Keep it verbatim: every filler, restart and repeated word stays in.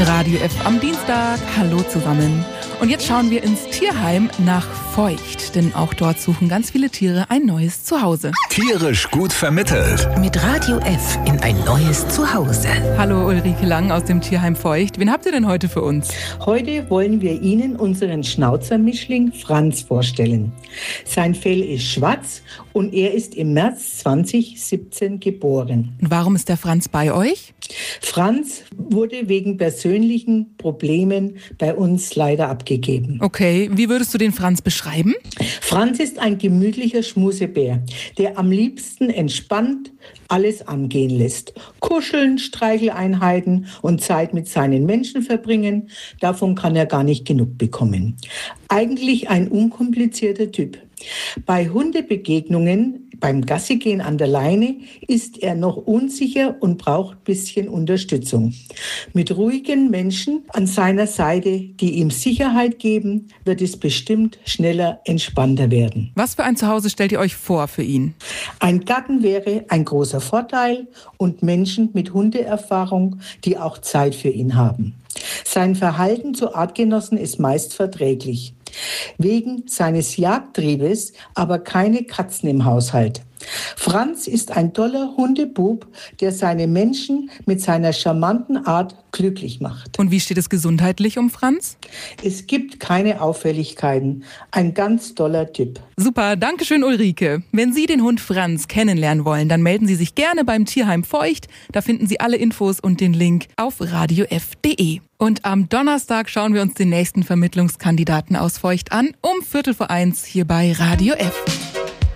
Radio F am Dienstag. Hallo zusammen. Und jetzt schauen wir ins Tierheim nach Feucht, denn auch dort suchen ganz viele Tiere ein neues Zuhause. Tierisch gut vermittelt. Mit Radio F in ein neues Zuhause. Hallo Ulrike Lang aus dem Tierheim Feucht. Wen habt ihr denn heute für uns? Heute wollen wir Ihnen unseren Schnauzermischling Franz vorstellen. Sein Fell ist schwarz und er ist im März zwanzig siebzehn geboren. Und warum ist der Franz bei euch? Franz wurde wegen persönlichen Problemen bei uns leider abgegeben. Okay, wie würdest du den Franz beschreiben? Franz ist ein gemütlicher Schmusebär, der am liebsten entspannt alles angehen lässt. Kuscheln, Streicheleinheiten und Zeit mit seinen Menschen verbringen, davon kann er gar nicht genug bekommen. Eigentlich ein unkomplizierter Typ. Bei Hundebegegnungen, beim Gassigehen an der Leine, ist er noch unsicher und braucht ein bisschen Unterstützung. Mit ruhigen Menschen an seiner Seite, die ihm Sicherheit geben, wird es bestimmt schneller entspannter werden. Was für ein Zuhause stellt ihr euch vor für ihn? Ein Garten wäre ein großer Vorteil und Menschen mit Hundeerfahrung, die auch Zeit für ihn haben. Sein Verhalten zu Artgenossen ist meist verträglich. Wegen seines Jagdtriebes aber keine Katzen im Haushalt. Franz ist ein toller Hundebub, der seine Menschen mit seiner charmanten Art glücklich macht. Und wie steht es gesundheitlich um Franz? Es gibt keine Auffälligkeiten. Ein ganz toller Typ. Super, danke schön Ulrike. Wenn Sie den Hund Franz kennenlernen wollen, dann melden Sie sich gerne beim Tierheim Feucht. Da finden Sie alle Infos und den Link auf radio f punkt de. Und am Donnerstag schauen wir uns den nächsten Vermittlungskandidaten aus Feucht an, um Viertel vor eins hier bei Radio F.